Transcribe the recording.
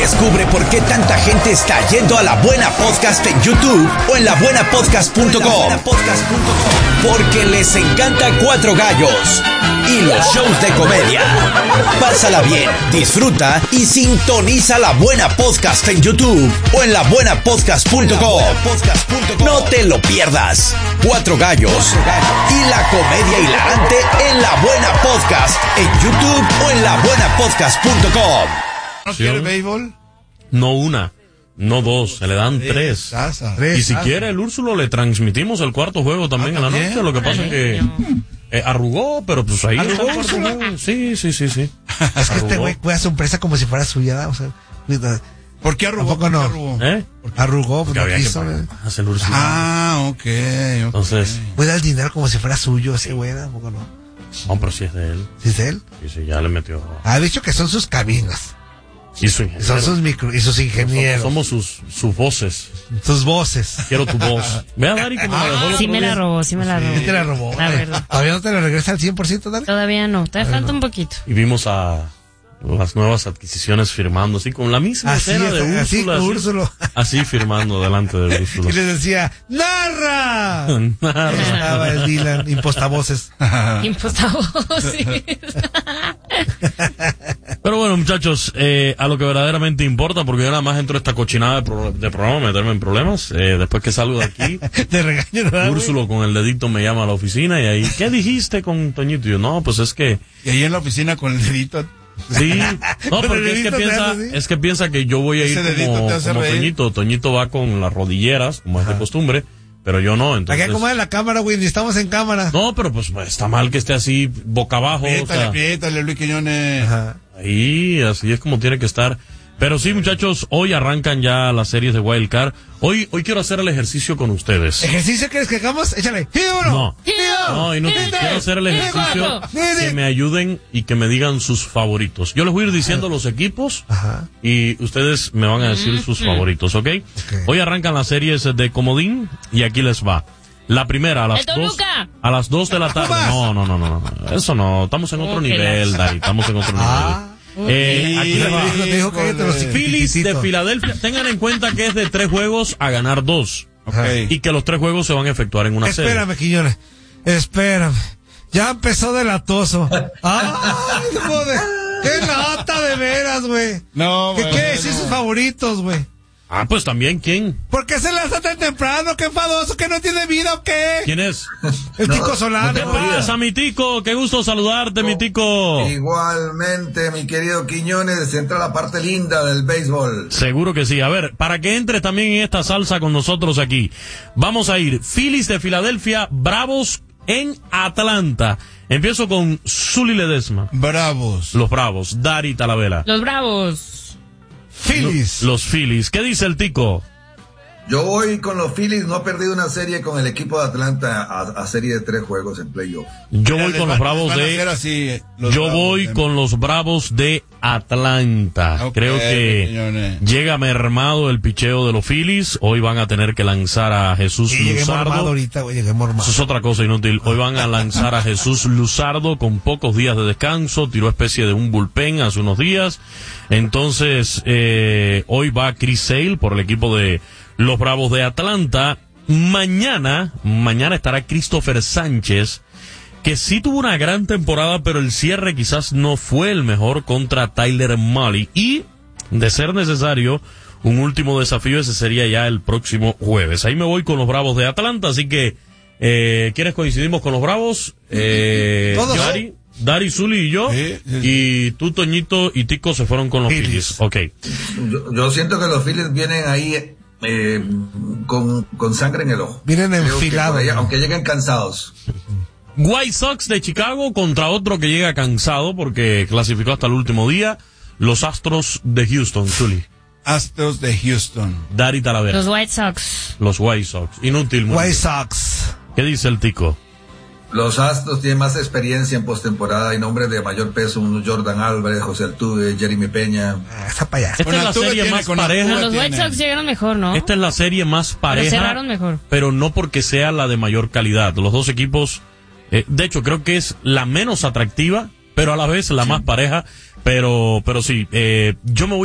Descubre por qué tanta gente está yendo a La Buena Podcast en YouTube o en labuenapodcast.com. Porque les encanta Cuatro Gallos y los shows de comedia. Pásala bien, disfruta y sintoniza La Buena Podcast en YouTube o en labuenapodcast.com. No te lo pierdas. Cuatro Gallos y la comedia hilarante en La Buena Podcast en YouTube o en labuenapodcast.com. ¿No quiere béisbol? No una, no dos, se le dan tres. Y si quiere el Úrsulo le transmitimos el cuarto juego también en la noche. Lo que pasa es que arrugó, pero pues ahí está el cuarto juego. Sí. Es que este güey cuida su empresa como si fuera suya, o sea, ¿por qué arrugó? ¿Tampoco no? Arrugó, pues no quiso. Ok. Entonces, cuida el dinero como si fuera suyo ese güey, ¿tampoco no? No, pero si es de él. ¿Sí es de él? Sí, ya le metió. Ha dicho que son sus caminos. Y su ingeniero. Son sus y sus ingenieros. Somos sus voces. Sus voces. Quiero tu voz. Ve a Dari como la dejó. Sí me la robó. Sí te la robó. La verdad. ¿Todavía no te la regresa al 100%, Dari? Todavía no, falta un poquito. Y vimos a las nuevas adquisiciones firmando, así con la misma escena de Úrsulo. Así firmando delante de Úrsulo. Y les decía, ¡narra! Estaba el Dylan, impostavoces. Impostavoces. Pero bueno, muchachos, a lo que verdaderamente importa, porque yo nada más entro a esta cochinada de programa, meterme en problemas. Después que salgo de aquí, te regaño, ¿verdad? Úrsulo con el dedito me llama a la oficina y ahí, ¿qué dijiste con Toñito? Y yo, no, pues es que... Y ahí en la oficina con el dedito... Sí, no, porque es que piensa que yo voy a ir como Toñito. Toñito va con las rodilleras, como es de costumbre, pero yo no, entonces... Acá como es la cámara, güey, ni estamos en cámara. No, pero pues está mal que esté así, boca abajo. Apriétale, Luis Quiñones. Ahí, así es como tiene que estar. Pero sí, muchachos, hoy arrancan ya las series de Wild Card. Hoy quiero hacer el ejercicio con ustedes. ¿Ejercicio quieres que hagamos? Échale. No, inútil. Quiero hacer el ejercicio que me ayuden y que me digan sus favoritos. Yo les voy a ir diciendo los equipos y ustedes me van a decir sus favoritos, ¿ok? Hoy arrancan las series de Comodín y aquí les va. La primera a las 2 de la tarde. No. Eso no. Estamos en otro nivel, Dari. Estamos en otro nivel. Aquí les va. Phillies de Filadelfia. Tengan en cuenta que es de 3 juegos a ganar 2. Y que los 3 juegos se van a efectuar en una serie. Espérame, Quiñones. Espérame. Ya empezó delatoso. ¡Ay, joder! ¡Qué lata de veras, güey! No, ¿Qué quiere decir sus favoritos, güey? Pues también, ¿quién? ¿Por qué se lanza tan temprano? ¿Qué enfadoso? ¿Que no tiene vida o qué? ¿Quién es? El Tico Solano. ¿Qué pasa, mi Tico? Qué gusto saludarte, mi Tico. Igualmente, mi querido Quiñones, entra la parte linda del béisbol. Seguro que sí. A ver, para que entres también en esta salsa con nosotros aquí, vamos a ir Phillies de Filadelfia, Bravos en Atlanta. Empiezo con Zuli Ledesma. Bravos. Los Bravos. Dari Talavera. Los Bravos. Phillies. Los Phillies. ¿Qué dice el Tico? Yo voy con los Phillies, no ha perdido una serie con el equipo de Atlanta a serie de 3 juegos en playoff. Yo voy con los Bravos con los Bravos de Atlanta. Creo que llega mermado el picheo de los Phillies. Hoy van a tener que lanzar a Jesús Luzardo. Eso es otra cosa inútil. Hoy van a lanzar a Jesús Luzardo con pocos días de descanso. Tiró especie de un bullpen hace unos días. Entonces, hoy va Chris Sale por el equipo de los Bravos de Atlanta. Mañana estará Christopher Sánchez, que sí tuvo una gran temporada, pero el cierre quizás no fue el mejor contra Tyler Mahle. Y, de ser necesario, un último desafío, ese sería ya el próximo jueves. Ahí me voy con los Bravos de Atlanta, así que, ¿quiénes coincidimos con los Bravos? Todos. Dari, Zuli y yo, y tú, Toñito y Tico se fueron con los Phillies. Ok. Yo siento que los Phillies vienen ahí con sangre en el ojo. Vienen enfilados. Aunque lleguen cansados. White Sox de Chicago contra otro que llega cansado porque clasificó hasta el último día. Los Astros de Houston, Zuli. Astros de Houston. Dari Talavera. Los White Sox. Los White Sox. Inútil. White Sox. ¿Qué dice el Tico? Los Astros tienen más experiencia en postemporada y nombres de mayor peso, Jordan Álvarez, José Altuve, Jeremy Peña. Está para allá. Esta es la serie más pareja. Los White Sox llegaron mejor, ¿no? Esta es la serie más pareja. Pero cerraron mejor. Pero no porque sea la de mayor calidad. Los dos equipos, de hecho, creo que es la menos atractiva, pero a la vez la más pareja. Pero sí, yo me voy